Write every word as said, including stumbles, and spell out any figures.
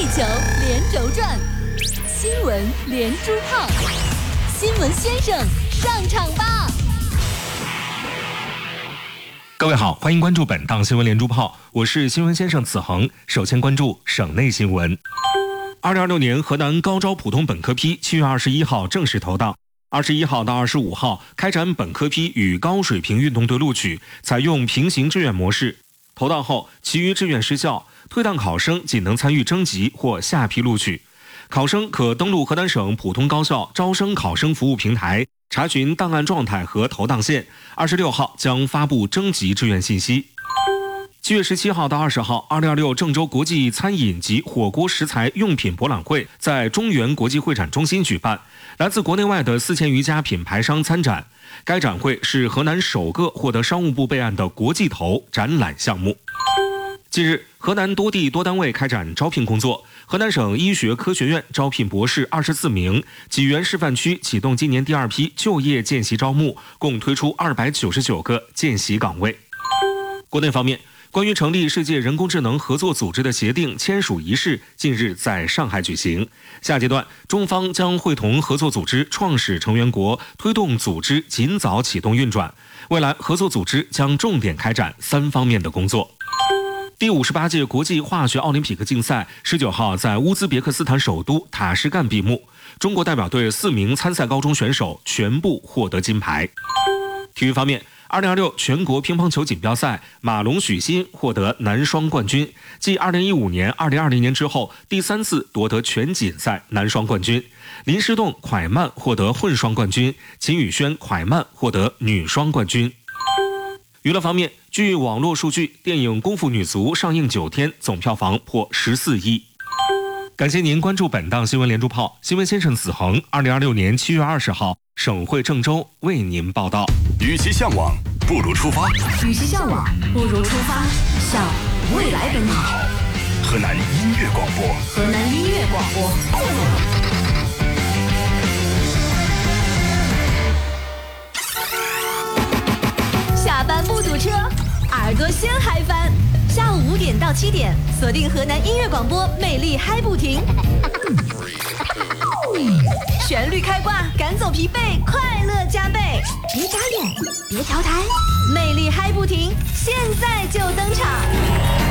球连轴转，新闻连珠炮，新闻先生上场吧！ 各位好，欢迎关注本档新闻连珠炮，我是新闻先生子恒。首先关注省内新闻。二零二六年河南高招普通本科批七月二十一号正式投档，二十一号到二十五号开展本科批与高水平运动队录取，采用平行志愿模式。投档后，其余志愿失效，退档考生仅能参与征集或下批录取。考生可登录河南省普通高校招生考生服务平台，查询档案状态和投档线。二十六号将发布征集志愿信息。七月十七号到二十号，二零二六郑州国际餐饮及火锅食材用品博览会在中原国际会展中心举办，来自国内外的四千余家品牌商参展。该展会是河南首个获得商务部备案的国际投展览项目。近日，河南多地多单位开展招聘工作。河南省医学科学院招聘博士二十四名，济源示范区启动今年第二批就业见习招募，共推出二百九十九个见习岗位。国内方面，关于成立世界人工智能合作组织的协定签署仪式近日在上海举行。下阶段，中方将会同合作组织创始成员国推动组织尽早启动运转。未来，合作组织将重点开展三方面的工作。第五十八届国际化学奥林匹克竞赛十九号在乌兹别克斯坦首都塔什干闭幕，中国代表队四名参赛高中选手全部获得金牌。体育方面，二零二六全国乒乓球锦标赛，马龙许昕获得男双冠军，继二零一五年、二零二零年之后第三次夺得全锦赛男双冠军。林诗栋蒯曼获得混双冠军，秦宇轩蒯曼获得女双冠军。娱乐方面，据网络数据，电影《功夫女足》上映九天，总票房破十四亿。感谢您关注本档新闻连珠炮，新闻先生子恒，二零二六年七月二十号，省会郑州为您报道。 与其向往，不如出发； 与其向往，不如出发，向未来奔跑。 河南音乐广播， 河南音乐广播。下班不堵车，耳朵先嗨翻。下午五点到七点，锁定河南音乐广播，魅力嗨不停。旋律开挂，赶走疲惫，快乐加倍。别眨眼，别调台，魅力嗨不停，现在就登场。